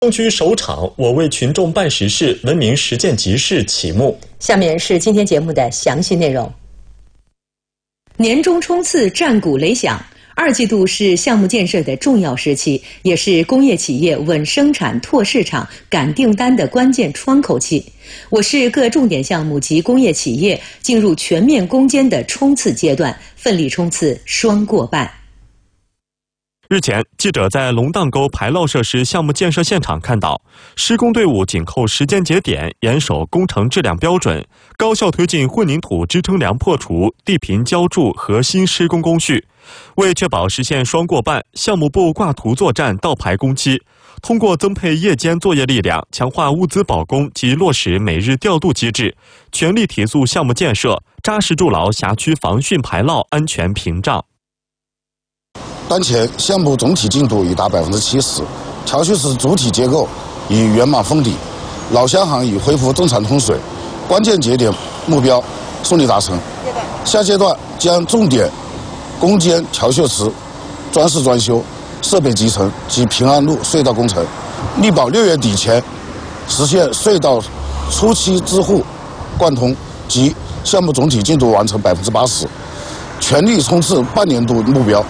东区首场"我为群众办实事"文明实践集市启幕。 下面是今天节目的详细内容。年终冲刺战鼓擂响，2季度是项目建设的重要时期，也是工业企业稳生产、拓市场、赶订单的关键窗口期。我市各重点项目及工业企业进入全面攻坚的冲刺阶段，奋力冲刺双过半。 日前，记者在龙荡沟排涝设施项目建设现场看到，施工队伍紧扣时间节点，严守工程质量标准，高效推进混凝土支撑梁破除、地坪浇筑核心施工工序。为确保实现双过半，项目部挂图作战倒排工期，通过增配夜间作业力量，强化物资保供及落实每日调度机制，全力提速项目建设，扎实筑牢辖区防汛排涝安全屏障。 当前项目总体进度已达70%，桥区市主体结构已圆满封底，老乡巷已恢复正常通水，关键节点目标顺利达成。下阶段将重点攻坚桥穴池装饰装修、设备集成及平安路隧道工程，力保6月底前实现隧道初期支护贯通及项目总体进度完成80%，全力冲刺半年度目标。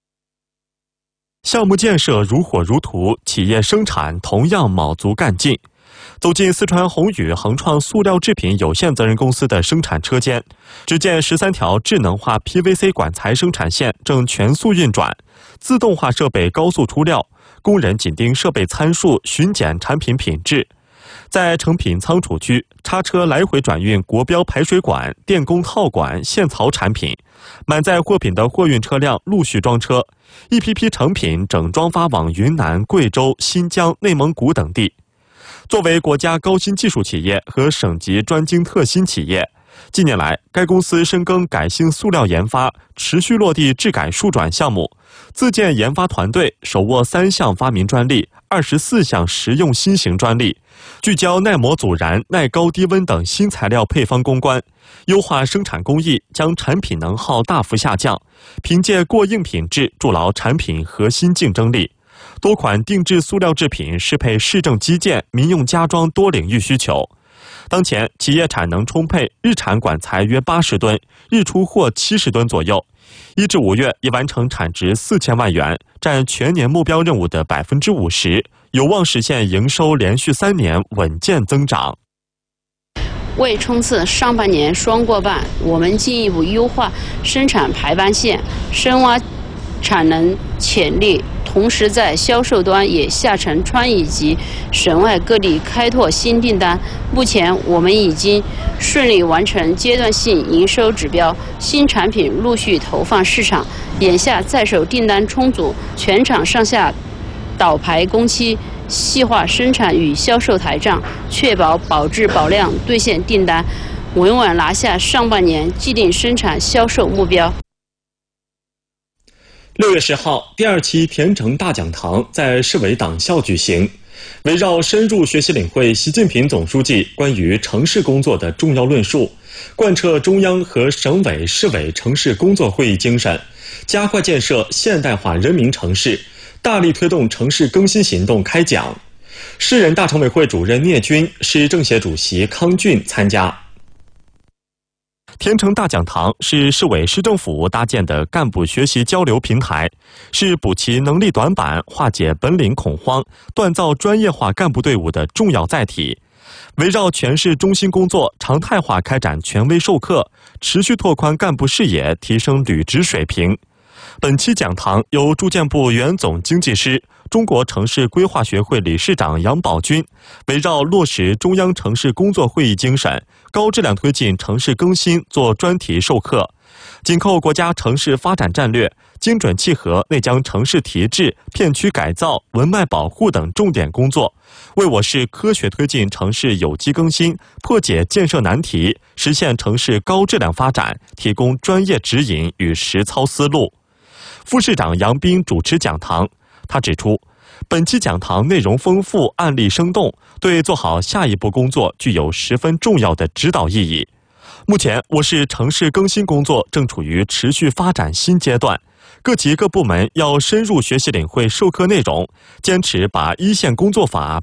项目建设如火如荼，企业生产同样卯足干劲。走进四川宏宇恒创塑料制品有限责任公司的生产车间，只见13条智能化 PVC 管材生产线正全速运转，自动化设备高速出料，工人紧盯设备参数，巡检产品品质。在成品仓储区，叉车来回转运国标排水管、电工套管、线槽产品，满载货品的货运车辆陆续装车，一批批成品整装发往云南、贵州、新疆、内蒙古等地。作为国家高新技术企业和省级专精特新企业，近年来该公司深耕改性塑料研发，持续落地质改数转项目，自建研发团队，手握3项发明专利、24项实用新型专利，聚焦耐磨阻燃、耐高低温等新材料配方攻关，优化生产工艺，将产品能耗大幅下降，凭借过硬品质筑牢产品核心竞争力。多款定制塑料制品适配市政基建、民用家装多领域需求。当前企业产能充沛，日产管材约80吨，日出货70吨左右。1至5月已完成产值4000万元，占全年目标任务的50%，有望实现营收连续3年稳健增长。 为冲刺上半年双过半，我们进一步优化生产排班线，深挖产能潜力，同时在销售端也下沉川渝及省外各地开拓新订单。目前我们已经顺利完成阶段性营收指标，新产品陆续投放市场，眼下在手订单充足，全场上下倒排工期，细化生产与销售台账，确保保质保量兑现订单，稳稳拿下上半年既定生产销售目标。 6月10号，第2期甜橙大讲堂在市委党校举行，围绕深入学习领会习近平总书记关于城市工作的重要论述，贯彻中央和省委、市委城市工作会议精神，加快建设现代化人民城市，大力推动城市更新行动开讲。市人大常委会主任聂军、市政协主席康俊参加。甜橙大讲堂是市委市政府搭建的干部学习交流平台，是补齐能力短板、化解本领恐慌、锻造专业化干部队伍的重要载体。围绕全市中心工作常态化开展权威授课，持续拓宽干部视野，提升履职水平。本期讲堂由住建部原总经济师、中国城市规划学会理事长杨宝军围绕落实中央城市工作会议精神，高质量推进城市更新做专题授课，紧扣国家城市发展战略，精准契合内江城市提质、片区改造、文脉保护等重点工作，为我市科学推进城市有机更新、破解建设难题、实现城市高质量发展提供专业指引与实操思路。副市长杨斌主持讲堂，他指出，本期讲堂内容丰富、案例生动，对做好下一步工作具有十分重要的指导意义。目前，我市城市更新工作正处于持续发展新阶段，各级各部门要深入学习领会授课内容，坚持把一线工作法